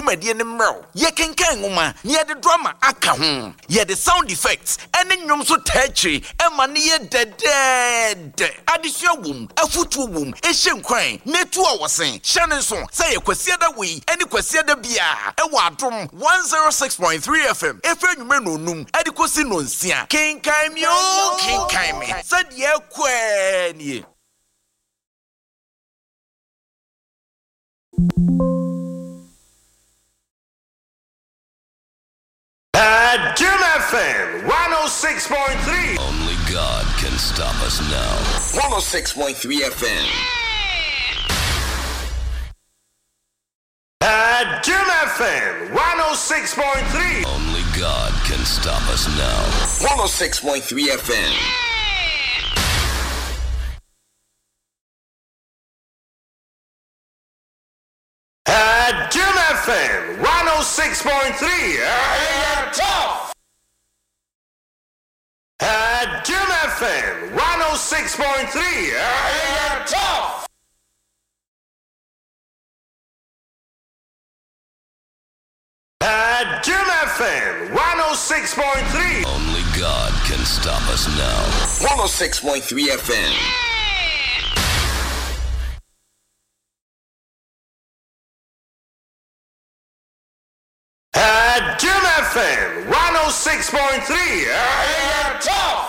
dwumadi ne mmerɛw ye kenkan ngoma ne de drama aka ho ye the sound effects ene nnwom so tachi ema ne ye dedede adesua wom afutu wom ehye nkwan netu a wosen hyane so say ye kwasiada we ene kwasiada bia e wa adom 106.3 FM efe nwume no num ade kosi no nsia kenkan mi o kenkan me said ye kwani At Jim FM 106.3. Only God can stop us now. 106.3 FM. At Jim FM 106.3. Only God can stop us now. 106.3 FM. At Jim FM 106.3. Tough. At Jim FM 106.3. Tough. At Jim FM 106.3. Only God can stop us now. 106.3 FM. At Jim FM 106.3. Tough.